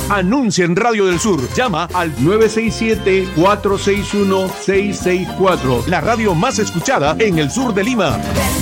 Anuncia en Radio del Sur. Llama al 967-461-664. La radio más escuchada en el sur de Lima.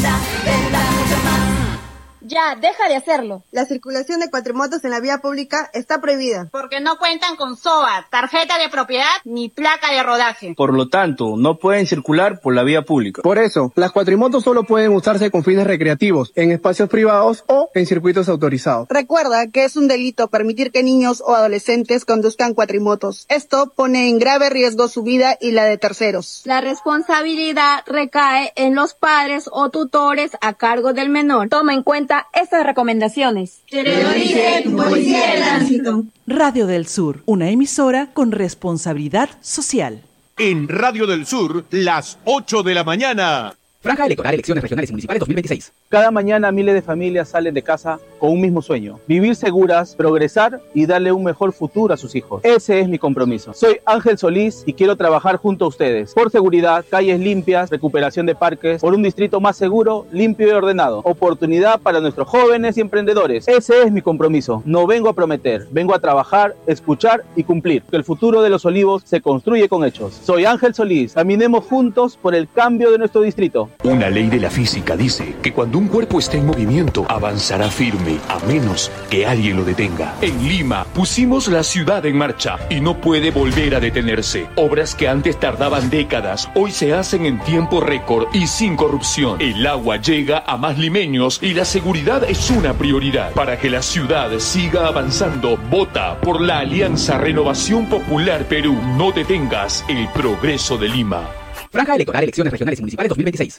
Ya, deja de hacerlo. La circulación de cuatrimotos en la vía pública está prohibida. Porque no cuentan con SOA, tarjeta de propiedad ni placa de rodaje. Por lo tanto, no pueden circular por la vía pública. Por eso, las cuatrimotos solo pueden usarse con fines recreativos, en espacios privados o en circuitos autorizados. Recuerda que es un delito permitir que niños o adolescentes conduzcan cuatrimotos. Esto pone en grave riesgo su vida y la de terceros. La responsabilidad recae en los padres o tutores a cargo del menor. Toma en cuenta estas recomendaciones. Te lo dice tu policía de tránsito. Radio del Sur, una emisora con responsabilidad social. En Radio del Sur, las 8 de la mañana. Franja electoral, elecciones regionales y municipales 2026. Cada mañana miles de familias salen de casa con un mismo sueño: vivir seguras, progresar y darle un mejor futuro a sus hijos. Ese es mi compromiso. Soy Ángel Solís y quiero trabajar junto a ustedes por seguridad, calles limpias, recuperación de parques, por un distrito más seguro, limpio y ordenado, oportunidad para nuestros jóvenes y emprendedores. Ese es mi compromiso. No vengo a prometer, vengo a trabajar, escuchar y cumplir. Que el futuro de Los Olivos se construye con hechos. Soy Ángel Solís. Caminemos juntos por el cambio de nuestro distrito. Una ley de la física dice que cuando un cuerpo está en movimiento, avanzará firme, a menos que alguien lo detenga. En Lima, pusimos la ciudad en marcha y no puede volver a detenerse. Obras que antes tardaban décadas, hoy se hacen en tiempo récord y sin corrupción. El agua llega a más limeños y la seguridad es una prioridad. Para que la ciudad siga avanzando, vota por la Alianza Renovación Popular Perú. No detengas el progreso de Lima. Franja electoral, elecciones regionales y municipales 2026.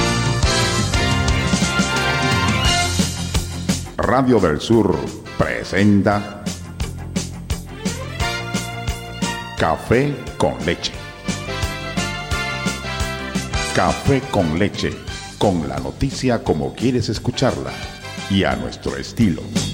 Radio del Sur presenta Café con Leche. Café con Leche, con la noticia como quieres escucharla y a nuestro estilo.